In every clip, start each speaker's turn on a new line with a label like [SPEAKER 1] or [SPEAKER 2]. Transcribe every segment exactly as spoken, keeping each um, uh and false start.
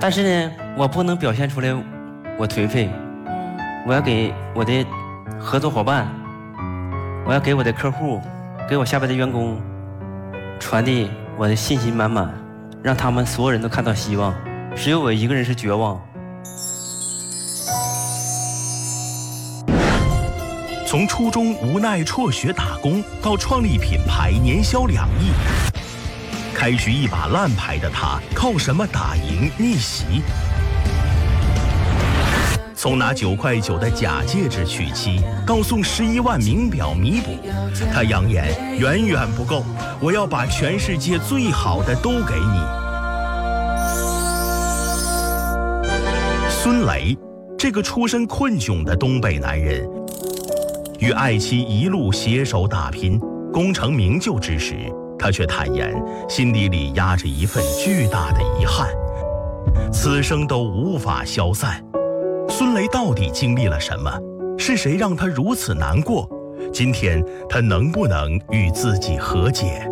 [SPEAKER 1] 但是呢，我不能表现出来我颓废，嗯，我要给我的合作伙伴，我要给我的客户，给我下边的员工传递我的信心满满，让他们所有人都看到希望，只有我一个人是绝望。
[SPEAKER 2] 从初中无奈辍学打工，到创立品牌年销两亿，开局一把烂牌的他，靠什么打赢逆袭？从拿九块九的假戒指娶妻，到送十一万名表弥补，他扬言远远不够，我要把全世界最好的都给你。孙雷，这个出身困窘的东北男人，与爱妻一路携手打拼，功成名就之时，他却坦言心底里压着一份巨大的遗憾，此生都无法消散。孙雷到底经历了什么？是谁让他如此难过？今天他能不能与自己和解？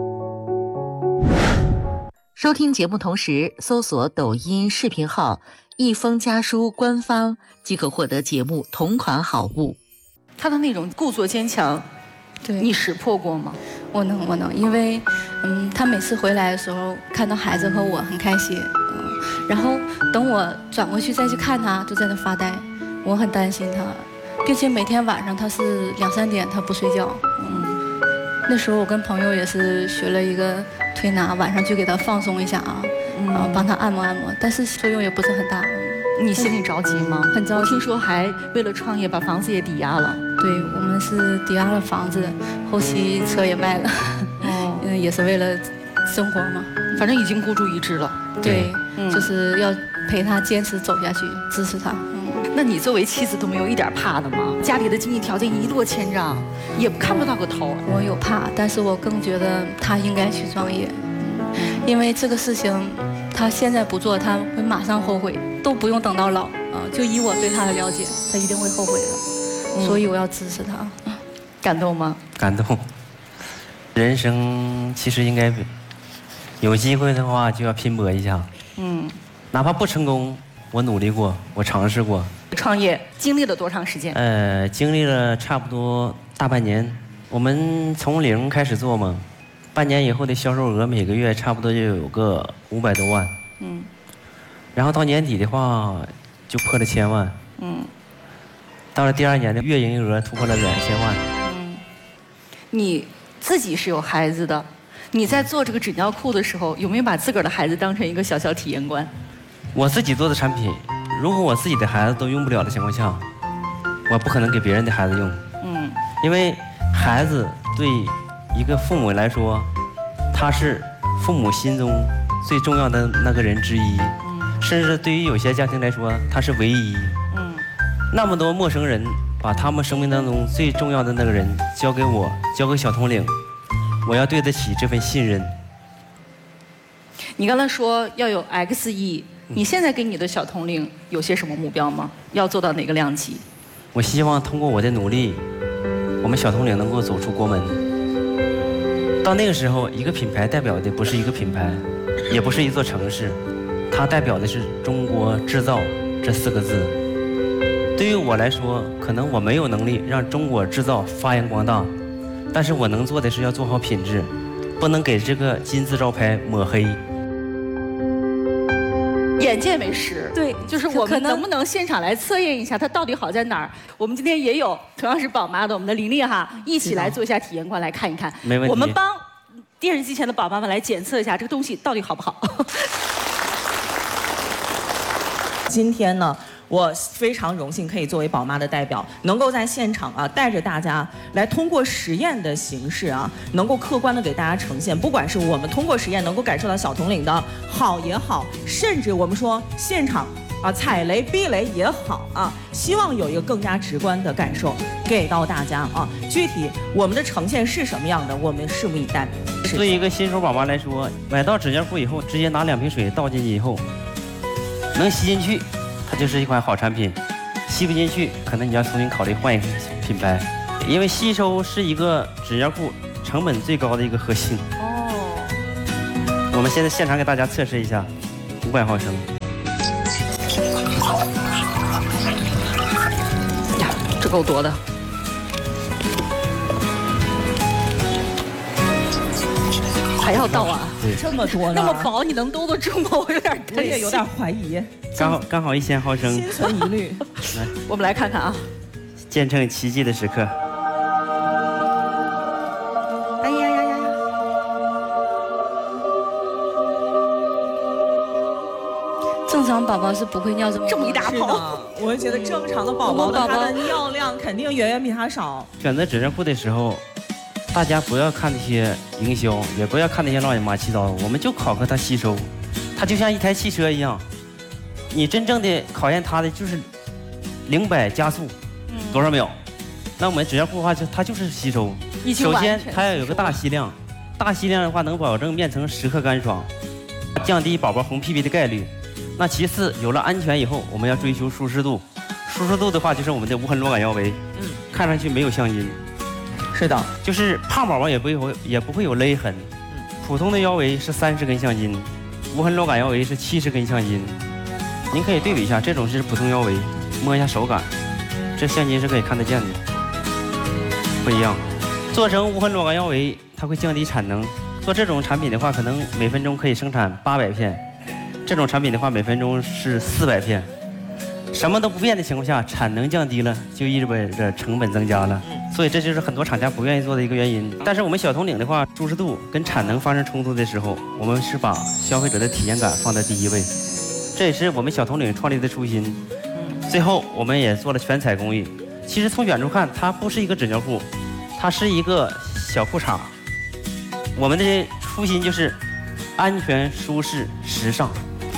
[SPEAKER 3] 收听节目同时搜索抖音视频号一封家书官方，即可获得节目同款好物。
[SPEAKER 4] 他的那种故作坚强，
[SPEAKER 5] 对，
[SPEAKER 4] 你识破过吗？
[SPEAKER 5] 我能，我能，因为，嗯，他每次回来的时候，看到孩子和我很开心，嗯，然后等我转过去再去看他，就在那发呆，我很担心他，并且每天晚上他是两三点他不睡觉，嗯，那时候我跟朋友也是学了一个推拿，晚上去给他放松一下啊，嗯，然后帮他按摩按摩，但是作用也不是很大。
[SPEAKER 4] 你心里着急吗？
[SPEAKER 5] 很着急。
[SPEAKER 4] 我听说还为了创业把房子也抵押了。
[SPEAKER 5] 对，我们是抵押了房子，后期车也卖了，哦，嗯，也是为了生活嘛。
[SPEAKER 4] 反正已经孤注一掷了。
[SPEAKER 5] 对，嗯，就是要陪他坚持走下去，支持他。
[SPEAKER 4] 嗯，那你作为妻子都没有一点怕的吗？家里的经济条件一落千丈，也看不到个头。
[SPEAKER 5] 我有怕，但是我更觉得他应该去创业，嗯，因为这个事情，他现在不做，他会马上后悔。都不用等到老啊！就以我对他的了解，他一定会后悔的，嗯，所以我要支持他。
[SPEAKER 4] 感动吗？
[SPEAKER 1] 感动。人生其实应该有机会的话就要拼搏一下，嗯，哪怕不成功，我努力过，我尝试过。
[SPEAKER 4] 创业经历了多长时间？
[SPEAKER 1] 呃，经历了差不多大半年。我们从零开始做嘛，半年以后的销售额每个月差不多就有个五百多万，嗯。然后到年底的话，就破了千万。嗯。到了第二年的月营业额突破了两千万。
[SPEAKER 4] 嗯。你自己是有孩子的，你在做这个纸尿裤的时候，有没有把自个儿的孩子当成一个小小体验官？
[SPEAKER 1] 我自己做的产品，如果我自己的孩子都用不了的情况下，我不可能给别人的孩子用。嗯。因为孩子对一个父母来说，他是父母心中最重要的那个人之一。甚至对于有些家庭来说，他是唯一。嗯，那么多陌生人把他们生命当中最重要的那个人交给我，交给小统领，我要对得起这份信任。
[SPEAKER 4] 你刚才说要有 X 亿，你现在给你的小统领有些什么目标吗？要做到哪个量级？
[SPEAKER 1] 我希望通过我的努力，我们小统领能够走出国门。到那个时候，一个品牌代表的不是一个品牌，也不是一座城市。它代表的是中国制造这四个字。对于我来说，可能我没有能力让中国制造发扬光大，但是我能做的是要做好品质，不能给这个金字招牌抹黑。
[SPEAKER 4] 眼见为实，
[SPEAKER 5] 对，
[SPEAKER 4] 就是我们能不能现场来测验一下它到底好在哪儿？我们今天也有同样是宝妈的我们的琳琳哈，一起来做一下体验官来看一看。
[SPEAKER 1] 没问题。
[SPEAKER 4] 我们帮电视机前的宝妈们来检测一下这个东西到底好不好。
[SPEAKER 6] 今天呢，我非常荣幸可以作为宝妈的代表，能够在现场啊，带着大家来通过实验的形式啊，能够客观的给大家呈现，不管是我们通过实验能够感受到小统领的好也好，甚至我们说现场啊踩雷避雷也好啊，希望有一个更加直观的感受给到大家啊。具体我们的呈现是什么样的，我们拭目以待。
[SPEAKER 1] 对于一个新手宝妈来说，买到纸尿裤以后，直接拿两瓶水倒进去以后，能吸进去，它就是一款好产品；吸不进去，可能你要重新考虑换一个品牌，因为吸收是一个纸尿裤成本最高的一个核心。哦。我们现在现场给大家测试一下，五百毫升。
[SPEAKER 4] 呀，这够多的。还要倒啊？
[SPEAKER 6] 这么多呢？
[SPEAKER 4] 那么薄，你能兜得住吗？我有点担心，
[SPEAKER 6] 我也有点怀疑。
[SPEAKER 1] 刚好刚好一千毫升，
[SPEAKER 6] 心存疑虑。
[SPEAKER 1] 来，
[SPEAKER 4] 我们来看看啊，
[SPEAKER 1] 见证奇迹的时刻。
[SPEAKER 4] 哎呀呀呀呀！
[SPEAKER 5] 正常宝宝是不会尿这么
[SPEAKER 4] 这么一大泡。
[SPEAKER 6] 我就觉得正常的宝宝的他的尿量肯定远远比他少。
[SPEAKER 1] 选择纸尿裤的时候，大家不要看那些营销，也不要看那些乱码七糟，我们就考核它吸收。它就像一台汽车一样，你真正的考验它的就是零百加速多少秒。那我们纸尿裤的话，就它就是吸收。首先它要有个大吸量，大吸量的话能保证面层时刻干爽，降低宝宝红屁屁的概率。那其次，有了安全以后，我们要追求舒适度。舒适度的话，就是我们的无痕螺杆腰围，嗯，看上去没有橡筋。
[SPEAKER 6] 是的，
[SPEAKER 1] 就是胖宝宝也不会有也不会有勒痕。嗯，普通的腰围是三十根橡筋，无痕螺杆腰围是七十根橡筋。您可以对比一下，这种是普通腰围，摸一下手感，这橡筋是可以看得见的，不一样。做成无痕螺杆腰围，它会降低产能。做这种产品的话，可能每分钟可以生产八百片。这种产品的话，每分钟是四百片，什么都不变的情况下，产能降低了，就意味着成本增加了，所以这就是很多厂家不愿意做的一个原因。但是我们小统领的话，舒适度跟产能发生冲突的时候，我们是把消费者的体验感放在第一位，这也是我们小统领创立的初心。最后，我们也做了全彩工艺。其实从远处看，它不是一个纸尿裤，它是一个小裤衩。我们的初心就是安全、舒适、时尚。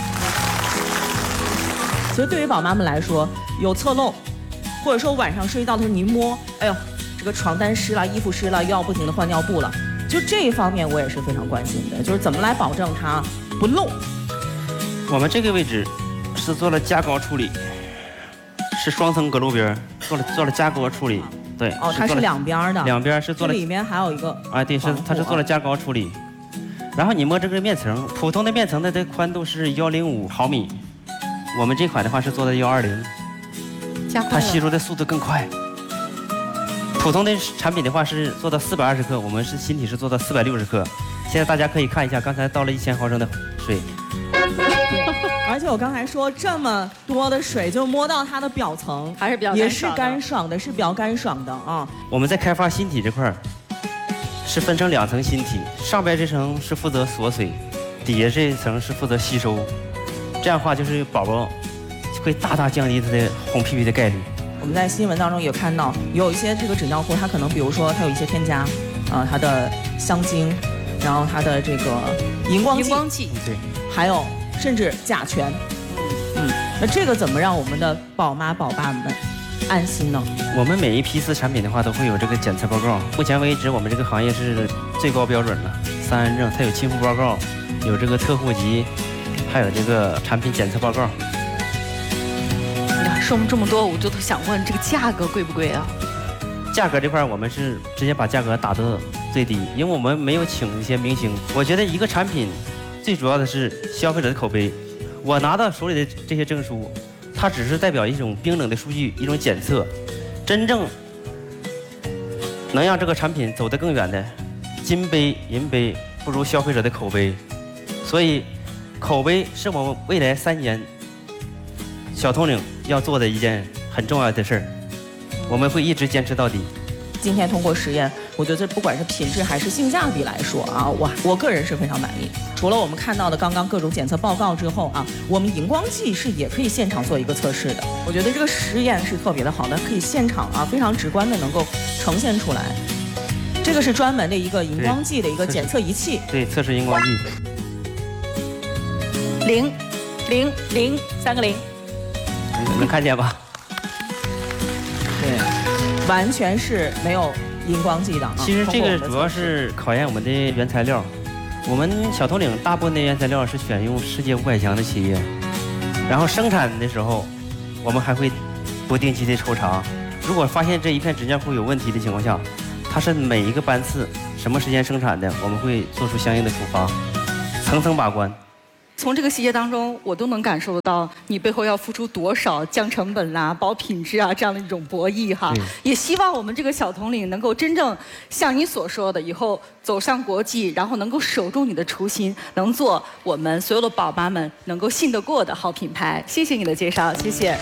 [SPEAKER 6] 其实对于宝妈们来说，有侧漏，或者说晚上睡觉的时候你一摸，哎呦，这个床单湿了，衣服湿了，又要不停的换尿布了，就这一方面我也是非常关心的，就是怎么来保证它不漏。
[SPEAKER 1] 我们这个位置是做了加高处理，是双层隔露边，做了做了加高处理。对，
[SPEAKER 6] 哦，它是两边的，
[SPEAKER 1] 两边是做了，
[SPEAKER 6] 里面还有一个，
[SPEAKER 1] 啊，对，是它是做了加高处理。然后你摸这个面层，普通的面层的这宽度是幺零五毫米。我们这款的话是做的幺二零，它吸收的速度更快。普通的产品的话是做到四百二十克，我们是新体是做到四百六十克。现在大家可以看一下，刚才倒了一千毫升的水。
[SPEAKER 6] 而且我刚才说这么多的水，就摸到它的表层，
[SPEAKER 4] 还是比较
[SPEAKER 6] 也是干爽的，是比较干爽的啊。
[SPEAKER 1] 我们在开发新体这块儿，是分成两层新体，上边这层是负责锁水，底下这一层是负责吸收。这样的话，就是宝宝会大大降低他的红屁屁的概率。
[SPEAKER 6] 我们在新闻当中有看到，有一些这个纸尿裤，它可能比如说它有一些添加，啊、呃，它的香精，然后它的这个荧光剂，
[SPEAKER 4] 荧光剂，
[SPEAKER 1] 对，
[SPEAKER 6] 还有甚至甲醛。嗯，那这个怎么让我们的宝妈宝爸们安心呢？
[SPEAKER 1] 我们每一批次产品的话都会有这个检测报告。目前为止，我们这个行业是最高标准了，三安证，它有亲肤报告，有这个特护级。还有这个产品检测报告。
[SPEAKER 4] 呀，说了这么多，我就想问，这个价格贵不贵啊？
[SPEAKER 1] 价格这块我们是直接把价格打到最低，因为我们没有请一些明星。我觉得一个产品最主要的是消费者的口碑。我拿到手里的这些证书，它只是代表一种冰冷的数据，一种检测。真正能让这个产品走得更远的，金杯银杯不如消费者的口碑。所以口碑是我们未来三年小统领要做的一件很重要的事儿，我们会一直坚持到底。
[SPEAKER 6] 今天通过实验，我觉得不管是品质还是性价比来说啊，我我个人是非常满意。除了我们看到的刚刚各种检测报告之后啊，我们荧光剂是也可以现场做一个测试的。我觉得这个实验是特别的好的，可以现场啊非常直观的能够呈现出来。这个是专门的一个荧光剂的一个检测仪器，
[SPEAKER 1] 对，测试荧光剂。
[SPEAKER 4] 零，零零三个零，
[SPEAKER 1] 能看见吧？
[SPEAKER 6] 对，完全是没有荧光剂的啊。
[SPEAKER 1] 其实这个主要是考验我们的原材料。我们小统领大部分的原材料是选用世界五百强的企业，然后生产的时候，我们还会不定期的抽查。如果发现这一片纸尿裤有问题的情况下，它是每一个班次什么时间生产的，我们会做出相应的处罚，层层把关。
[SPEAKER 4] 从这个细节当中，我都能感受得到你背后要付出多少降成本啦、保品质啊这样的一种博弈哈。也希望我们这个小统领能够真正像你所说的，以后走上国际，然后能够守住你的初心，能做我们所有的宝妈们能够信得过的好品牌。谢谢你的介绍，谢谢。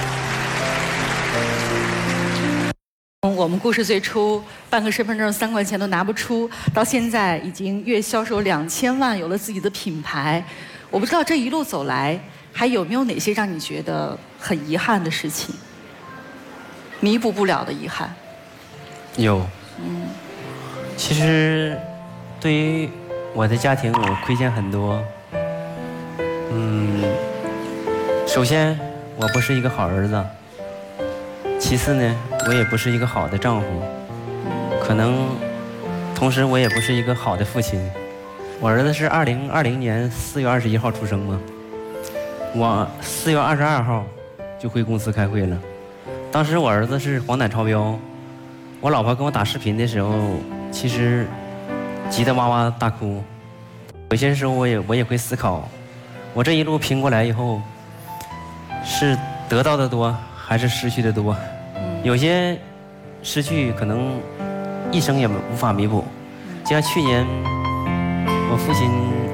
[SPEAKER 4] 从我们故事最初办个身份证三块钱都拿不出，到现在已经月销售两千万，有了自己的品牌。我不知道这一路走来，还有没有哪些让你觉得很遗憾的事情，弥补不了的遗憾？
[SPEAKER 1] 有。嗯。其实，对于我的家庭，我亏欠很多。嗯。首先，我不是一个好儿子。其次呢，我也不是一个好的丈夫，可能，同时我也不是一个好的父亲。我儿子是二零二零年四月二十一号出生嘛，我四月二十二号就回公司开会了。当时我儿子是黄疸超标，我老婆跟我打视频的时候，其实急得哇哇大哭。有些时候我也我也会思考，我这一路拼过来以后，是得到的多还是失去的多？有些失去可能一生也无法弥补，就像去年我父亲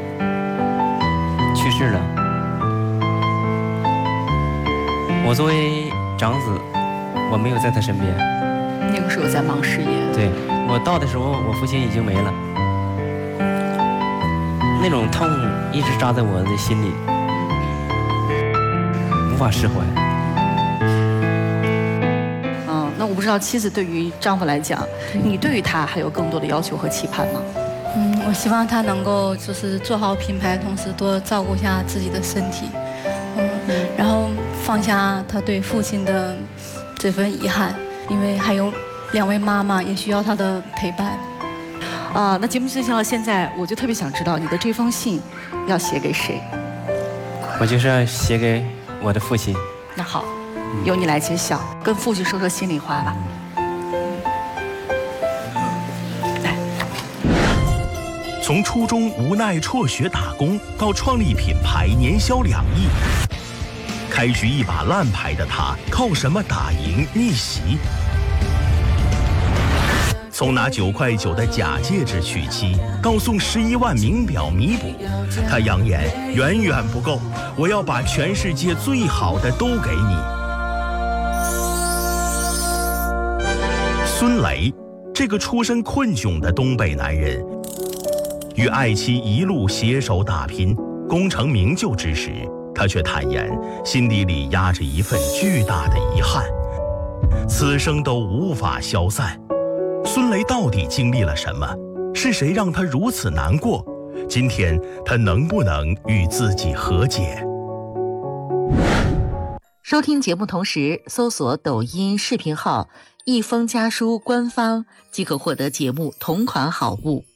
[SPEAKER 1] 去世了，我作为长子，我没有在他身边。
[SPEAKER 4] 那个时候在忙事业。
[SPEAKER 1] 对，我到的时候，我父亲已经没了，那种痛一直扎在我的心里，无法释怀。
[SPEAKER 4] 那我不知道妻子对于丈夫来讲，你对于他还有更多的要求和期盼吗？
[SPEAKER 5] 嗯，我希望他能够就是做好品牌，同时多照顾一下自己的身体，嗯，然后放下他对父亲的这份遗憾，因为还有两位妈妈也需要他的陪伴。
[SPEAKER 4] 啊，那节目进行到现在，我就特别想知道你的这封信要写给谁？
[SPEAKER 1] 我就是要写给我的父亲。
[SPEAKER 4] 那好。由你来揭晓，跟父亲说说心里话吧。来，
[SPEAKER 2] 从初中无奈辍学打工，到创立品牌年销两亿，开局一把烂牌的他，靠什么打赢逆袭？从拿九块九的假戒指娶妻，到送十一万名表弥补，他扬言远远不够，我要把全世界最好的都给你。孙雷，这个出身困窘的东北男人，与爱妻一路携手打拼，功成名就之时，他却坦言，心底里压着一份巨大的遗憾，此生都无法消散。孙雷到底经历了什么？是谁让他如此难过？今天他能不能与自己和解？
[SPEAKER 3] 收听节目同时搜索抖音视频号一封家书官方，即可获得节目同款好物。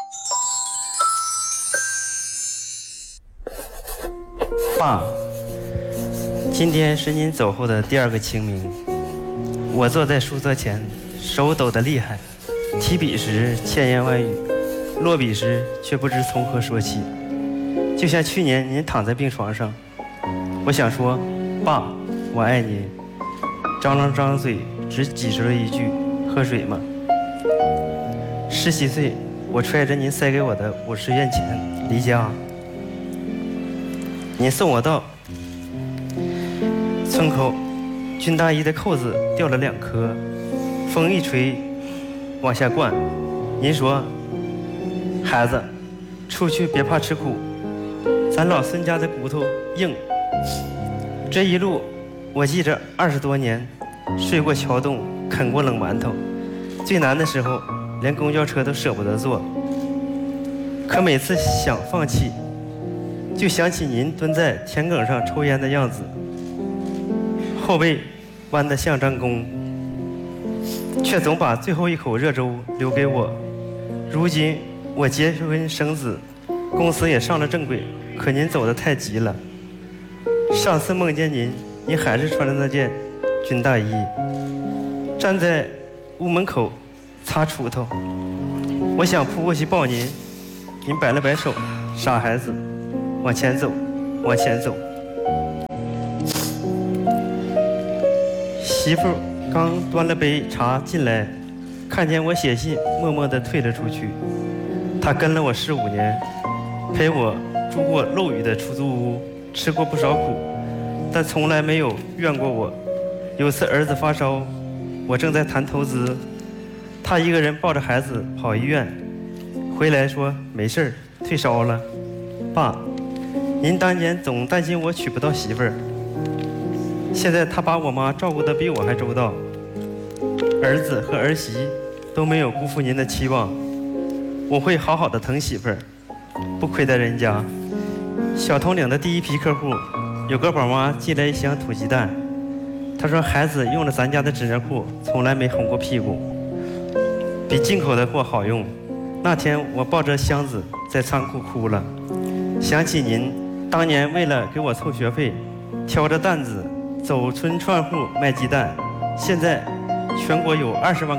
[SPEAKER 1] 爸，今天是您走后的第二个清明，我坐在书桌前，手抖得厉害，提笔时千言万语，落笔时却不知从何说起。就像去年您躺在病床上，我想说，爸，我爱您，张张张嘴只挤出了一句喝水吗？十七岁，我揣着您塞给我的五十元钱离家，您送我到村口，军大衣的扣子掉了两颗，风一吹往下灌。您说，孩子，出去别怕吃苦，咱老孙家的骨头硬。这一路我记着二十多年，睡过桥洞，啃过冷馒头，最难的时候连公交车都舍不得坐，可每次想放弃，就想起您蹲在田埂上抽烟的样子，后背弯得像张弓，却总把最后一口热粥留给我。如今我结婚生子，公司也上了正轨，可您走得太急了。上次梦见您，您还是穿着那件军大衣，站在屋门口擦锄头。我想扑过去抱您，您摆了摆手，傻孩子， 往前走，往前走。媳妇刚端了杯茶进来，看见我写信，默默地退了出去。她跟了我十五年，陪我住过漏雨的出租屋，吃过不少苦，但从来没有怨过我。有次儿子发烧，我正在谈投资，她一个人抱着孩子跑医院，回来说没事儿，退烧了。爸，您当年总担心我娶不到媳妇儿，现在他把我妈照顾得比我还周到，儿子和儿媳都没有辜负您的期望，我会好好的疼媳妇儿，不亏待人家。小铜岭的第一批客户，有个宝妈寄来一箱土鸡蛋，她说孩子用了咱家的纸尿裤，从来没红过屁股，比进口的货好用。那天我抱着箱子在仓库哭了，想起您当年为了给我凑学费，挑着担子走村串户卖鸡蛋，现在全国有二十万